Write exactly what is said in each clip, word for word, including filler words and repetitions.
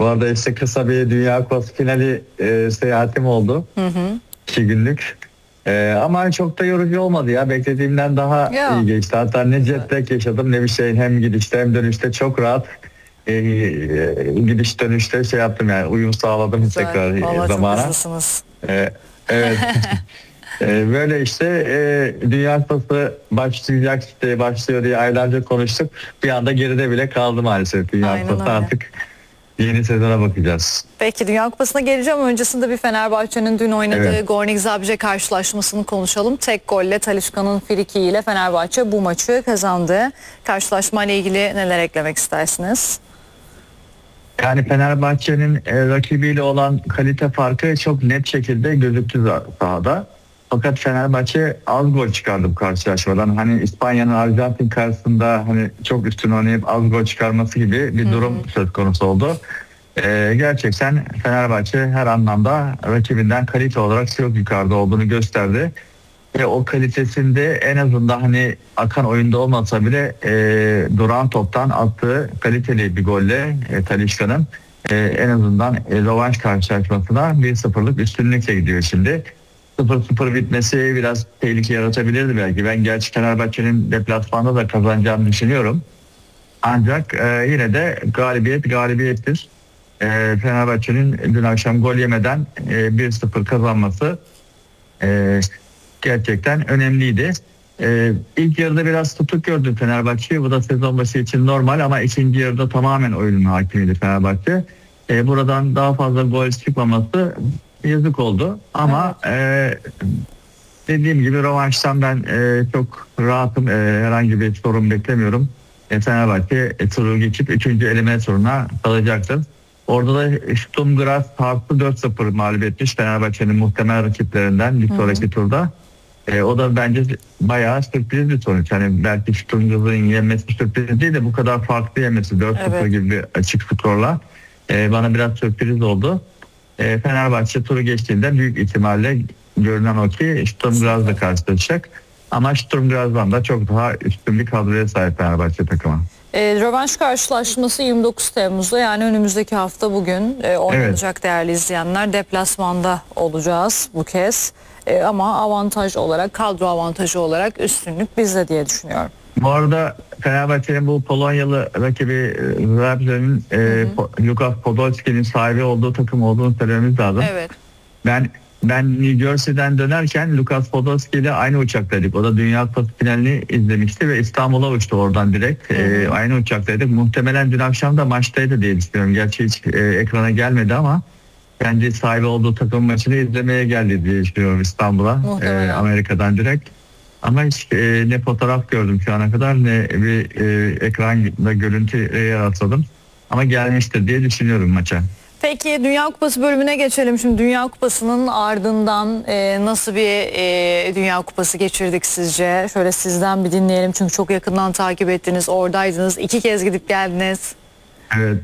Bu arada işte kısa bir Dünya Kupası finali e, seyahatim oldu. Hı hı. İki günlük. E, ama çok da yorucu olmadı ya. Beklediğimden daha Ya. iyi geçti. Hatta ne jet lag yaşadım ne bir şey. Hem gidişte hem dönüşte çok rahat. E, e, gidiş dönüşte şey yaptım yani uyum sağladım Güzel. tekrar Vallahi çok zamana. hızlısınız. E, evet. e, böyle işte e, Dünya Kupası başlayacak işte başlıyor diye aylarca konuştuk. Bir anda geride bile kaldı maalesef Dünya Aynen Kupası öyle. artık. Yeni sezona bakacağız. Peki Dünya Kupası'na geleceğim. Öncesinde bir Fenerbahçe'nin dün oynadığı Evet. Gornik Zabrze karşılaşmasını konuşalım. Tek golle Talisca'nın frikiğiyle Fenerbahçe bu maçı kazandı. Karşılaşma ile ilgili neler eklemek istersiniz? Yani Fenerbahçe'nin e, rakibiyle olan kalite farkı çok net şekilde gözüktü sahada. Fakat Fenerbahçe az gol çıkardı bu karşılaşmadan. Hani İspanya'nın Arjantin karşısında hani çok üstün oynayıp az gol çıkarması gibi bir durum hmm. söz konusu oldu. Ee, gerçekten Fenerbahçe her anlamda rakibinden kalite olarak çok yukarıda olduğunu gösterdi. Ve o kalitesinde en azından hani akan oyunda olmasa bile e, duran toptan attığı kaliteli bir golle e, Talisca'nın e, en azından e, rövanş karşılaşmasına bir sıfırlık üstünlükle gidiyor şimdi. sıfır sıfır bitmesi biraz tehlike yaratabilirdi belki. Ben gerçi Fenerbahçe'nin deplasmanda da kazanacağını düşünüyorum. Ancak e, yine de galibiyet galibiyettir. E, Fenerbahçe'nin dün akşam gol yemeden e, bir sıfır kazanması e, gerçekten önemliydi. Ee, ilk yarıda biraz tutuk gördüm Fenerbahçe'yi. Bu da sezon başı için normal ama ikinci yarıda tamamen oyunun hakimiydi Fenerbahçe. Ee, buradan daha fazla gol çıkmaması yazık oldu. Ama evet. e, dediğim gibi rövanştan ben e, çok rahatım. E, herhangi bir sorun beklemiyorum. E, Fenerbahçe e, turu geçip üçüncü eleme turuna kalacaktır. Orada da Sturm Graz farklı dört sıfır mağlup etmiş Fenerbahçe'nin muhtemel rakiplerinden bir sonraki turda. E, o da bence bayağı sürpriz bir sonuç. Hani belki Sturm Graz'ın yenmesi sürpriz değil de bu kadar farklı yenmesi dört sıfır evet. gibi bir açık skorla e, bana biraz sürpriz oldu. E, Fenerbahçe turu geçtiğinde büyük ihtimalle görünen o ki Sturm Graz'la karşılaşacak. Ama Sturm Graz'dan da çok daha üstün bir kadroya sahip Fenerbahçe takımı. E, rövanş karşılaşması yirmi dokuz Temmuz'da yani önümüzdeki hafta bugün e, oynanacak evet. Değerli izleyenler. Deplasmanda olacağız bu kez. E, ama avantaj olarak, kadro avantajı olarak üstünlük bizde diye düşünüyorum. Bu arada Fenerbahçe'nin bu Polonyalı rakibi Zabrze'nin e, Lukas Podolski'nin sahibi olduğu takım olduğunu söylememiz lazım. Evet. Ben ben New Jersey'den dönerken Lukas Podolski ile aynı uçaktaydık. O da Dünya Kupası finalini izlemişti ve İstanbul'a uçtu oradan direkt. Hı hı. E, aynı uçaktaydık. Muhtemelen dün akşam da maçtaydı diye düşünüyorum. Gerçi hiç e, ekrana gelmedi ama kendi sahibi olduğu takım maçını izlemeye geldi diye düşünüyorum İstanbul'a. E, Amerika'dan direkt. Ama hiç e, ne fotoğraf gördüm şu ana kadar ne bir e, ekranda görüntü yaratmadım. Ama gelmiştir diye düşünüyorum maça. Peki Dünya Kupası bölümüne geçelim. Şimdi Dünya Kupası'nın ardından e, nasıl bir e, Dünya Kupası geçirdik sizce? Şöyle sizden bir dinleyelim çünkü çok yakından takip ettiniz, oradaydınız, iki kez gidip geldiniz. Evet.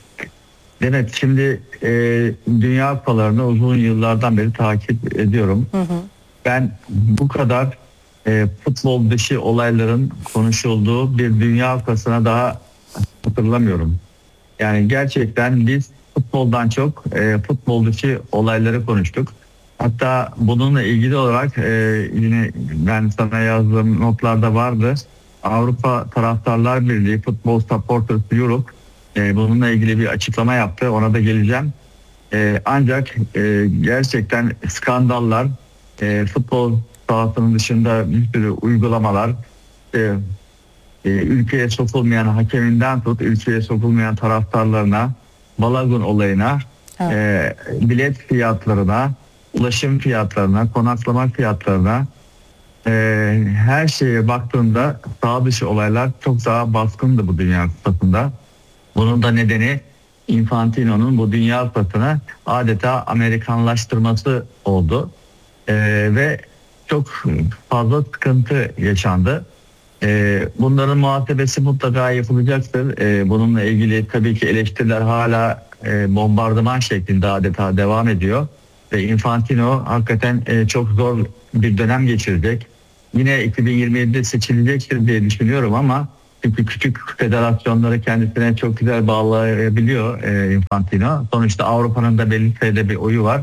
Evet, şimdi e, Dünya Kupalarını uzun yıllardan beri takip ediyorum. Hı hı. Ben bu kadar e, futbol dışı olayların konuşulduğu bir Dünya Kupası'na daha hatırlamıyorum. Yani gerçekten biz futboldan çok e, futbol dışı olayları konuştuk. Hatta bununla ilgili olarak e, yine ben sana yazdığım notlarda vardı. Avrupa Taraftarlar Birliği Football Supporters Europe e, bununla ilgili bir açıklama yaptı. Ona da geleceğim. E, ancak e, gerçekten skandallar, e, futbol sahasının dışında bir sürü uygulamalar, e, e, ülkeye sokulmayan hakeminden tut, ülkeye sokulmayan taraftarlarına, Balagun olayına, evet. e, bilet fiyatlarına, ulaşım fiyatlarına, konaklama fiyatlarına, e, her şeye baktığında sağ dışı olaylar çok daha baskındı bu Dünya Kupası'nda. Bunun da nedeni Infantino'nun bu Dünya Kupası'nı adeta Amerikanlaştırması oldu. E, ve çok fazla sıkıntı yaşandı. E, bunların muhasebesi mutlaka yapılacaktır. E, bununla ilgili tabii ki eleştiriler hala e, bombardıman şeklinde adeta devam ediyor. Ve Infantino hakikaten e, çok zor bir dönem geçirecek. Yine iki bin yirmi yedide seçilecektir diye düşünüyorum ama Çünkü küçük federasyonları kendisine çok güzel bağlayabiliyor e, Infantino. Sonuçta Avrupa'nın da belli sayıda bir oyu var.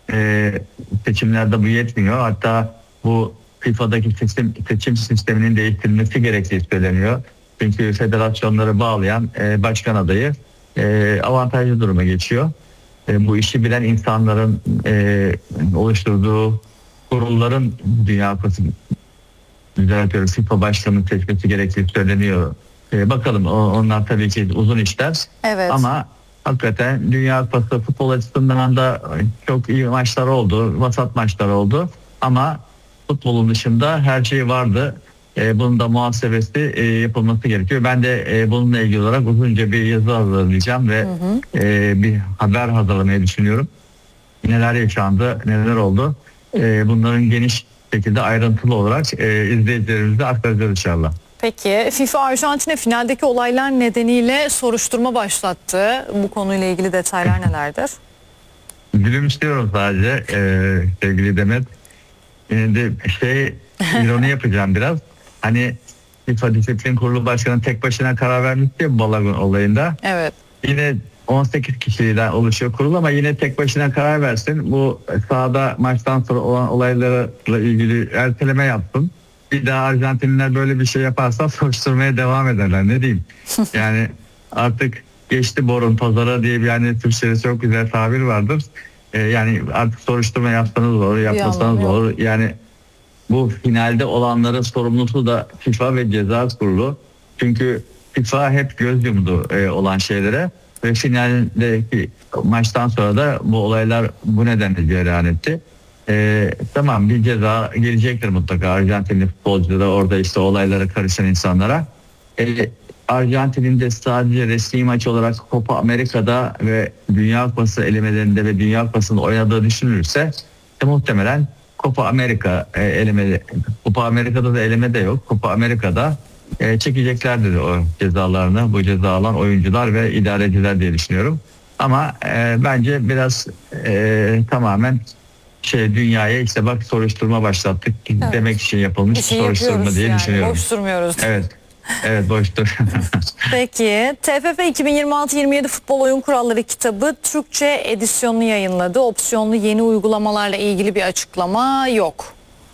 E, seçimlerde bu yetmiyor. Hatta bu FIFA'daki seçim, seçim sisteminin değiştirilmesi gerektiği söyleniyor. Çünkü federasyonları bağlayan e, başkan adayı e, avantajlı duruma geçiyor. E, bu işi bilen insanların e, oluşturduğu kurulların Dünya Kupası düzeltiyorum FIFA başkanını seçmesi gerektiği söyleniyor. E, bakalım o, onlar tabii ki uzun işler. Evet. Ama hakikaten Dünya Kupası futbol açısından da çok iyi maçlar oldu. Vasat maçlar oldu. Ama futbolun dışında her şey vardı. E, bunun da muhasebesi e, yapılması gerekiyor. Ben de e, bununla ilgili olarak uzunca bir yazı hazırlayacağım ve hı hı. E, bir haber hazırlamayı düşünüyorum. Neler yaşandı, neler oldu. E, bunların geniş şekilde ayrıntılı olarak e, izleyicilerimize aktaracağız inşallah. Peki FIFA Arjantin'e finaldeki olaylar nedeniyle soruşturma başlattı. Bu konuyla ilgili detaylar nelerdir? Gülümsüyorum sadece e, sevgili Demet. Şimdi şey ironi yapacağım biraz. Hani FIFA Disiplin Kurulu Başkanı tek başına karar vermişti ya Balagun olayında. Evet. Yine on sekiz kişiden oluşuyor kurul ama yine tek başına karar versin. Bu sahada maçtan sonra olan olaylarla ilgili erteleme yapsın. Bir daha Arjantinliler böyle bir şey yaparsa soruşturmaya devam ederler. Ne diyeyim? Yani artık geçti borun pazara diye bir yani Türkçe'de çok güzel tabir vardır. Ee, yani artık soruşturma yapsanız olur, yapmasanız olur. Yani bu finalde olanların sorumlusu da FIFA ve Ceza Kurulu. Çünkü FIFA hep göz yumdu e, olan şeylere ve finaldeki maçtan sonra da bu olaylar bu nedenle cereyan etti. E, tamam bir ceza gelecektir mutlaka Arjantinli futbolculara, orada işte olaylara karışan insanlara. E, Arjantin'in de sadece resmi maç olarak Copa Amerika'da ve Dünya Kupası elemelerinde ve Dünya Kupası'nda oynadığı düşünülürse e, muhtemelen Copa Amerika e, eleme, Copa Amerika'da da eleme de yok. Copa Amerika'da e, çekeceklerdir o cezalarını bu ceza alan oyuncular ve idareciler diye düşünüyorum. Ama e, bence biraz e, tamamen şey dünyaya işte bak soruşturma başlattık evet. demek için yapılmış şey soruşturma diye yani, düşünüyorum. Boş durmuyoruz. Evet. Evet boştur. Peki T F F iki bin yirmi altı yirmi yedi Futbol Oyun Kuralları kitabı Türkçe edisyonunu yayınladı. Opsiyonlu yeni uygulamalarla ilgili bir açıklama yok.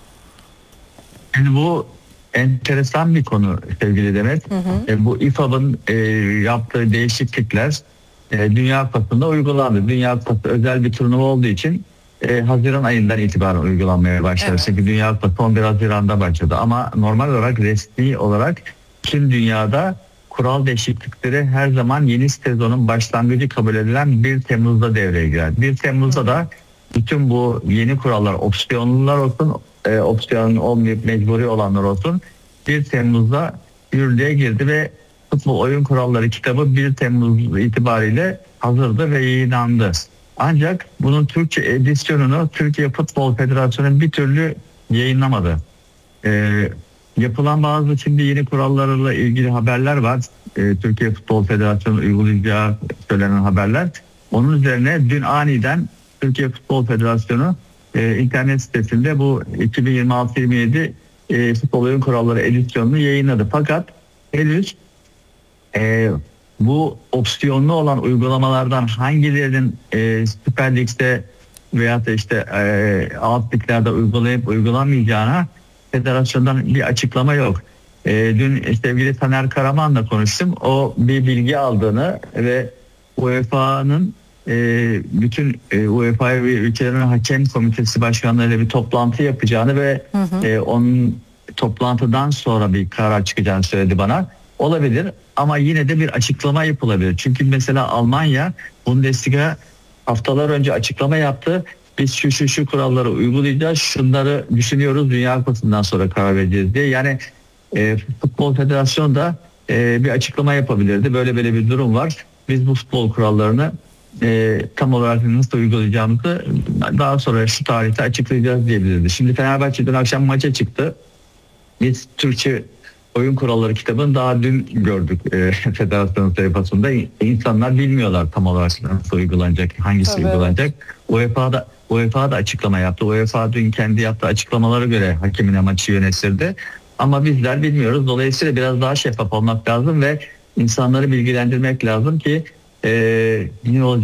Yani bu enteresan bir konu sevgili Demet. Hı hı. E, bu İ F A B'ın e, yaptığı değişiklikler e, Dünya Kupası'nda uygulandı. Dünya Kupası özel bir turnuva olduğu için e, Haziran ayından itibaren uygulanmaya başladı. Evet. Çünkü Dünya Kupası on bir Haziran'da başladı. Ama normal olarak resmi olarak tüm dünyada kural değişiklikleri her zaman yeni sezonun başlangıcı kabul edilen bir Temmuz'da devreye girer. bir Temmuz'da da bütün bu yeni kurallar opsiyonlular olsun, e, opsiyon olmayıp mecburi olanlar olsun bir Temmuz'da yürürlüğe girdi ve Futbol Oyun Kuralları kitabı bir Temmuz itibariyle hazırdı ve yayınlandı. Ancak bunun Türkçe edisyonunu Türkiye Futbol Federasyonu bir türlü yayınlamadı. Ee, yapılan bazı şimdi yeni kurallarla ilgili haberler var. Ee, Türkiye Futbol Federasyonu uygulayacağı söylenen haberler. Onun üzerine dün aniden Türkiye Futbol Federasyonu e, internet sitesinde bu iki bin yirmi altı yirmi yedi e, Futbol Oyun Kuralları edisyonunu yayınladı. Fakat henüz e, bu opsiyonlu olan uygulamalardan hangilerinin e, Süper Lig'de veya da işte e, alt liglerde uygulayıp uygulamayacağına federasyondan bir açıklama yok. E, dün sevgili Taner Karaman'la konuştum. O bir bilgi aldığını ve U E F A'nın e, bütün e, U E F A ve ülkelerin hakem komitesi başkanlarıyla bir toplantı yapacağını ve hı hı. E, onun toplantıdan sonra bir karar çıkacağını söyledi bana. Olabilir ama yine de bir açıklama yapılabilir. Çünkü mesela Almanya Bundesliga haftalar önce açıklama yaptı. Biz şu şu şu kuralları uygulayacağız. Şunları düşünüyoruz. Dünya Kupası'ndan sonra karar vereceğiz diye. Yani e, Futbol Federasyonu da e, bir açıklama yapabilirdi. Böyle böyle bir durum var. Biz bu futbol kurallarını e, tam olarak nasıl uygulayacağımızı daha sonra şu tarihte açıklayacağız diyebilirdi. Şimdi Fenerbahçe dün akşam maça çıktı. Biz Türkçe Oyun Kuralları kitabını daha dün gördük e, federasyonun sayfasında. İnsanlar bilmiyorlar tam olarak nasıl uygulanacak, hangisi Tabii. uygulanacak. U E F A'da U E F A da açıklama yaptı. U E F A dün kendi yaptığı açıklamalara göre hakemine maçı yönettirdi. Ama bizler bilmiyoruz. Dolayısıyla biraz daha şeffaf olmak lazım ve insanları bilgilendirmek lazım ki e, yine o